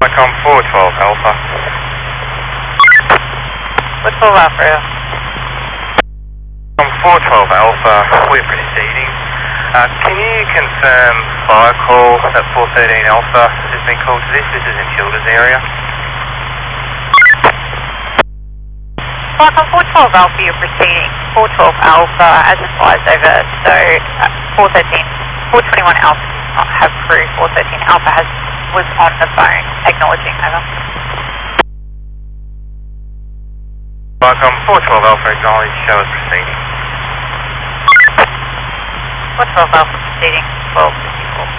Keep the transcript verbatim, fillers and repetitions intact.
Vicom four twelve Alpha. four twelve Alpha. Vicom four twelve Alpha, we're proceeding. Uh, can you confirm fire call at four thirteen Alpha has been called to this? This is in Childers area. Vicom four twelve Alpha, you're proceeding. four twelve Alpha as advised over, so uh, four thirteen, four twenty-one Alpha does not have crew, four thirteen Alpha has, was on the phone, acknowledging over. Vicom four twelve Alpha acknowledged, show us proceeding. four twelve Alpha proceeding, twelve.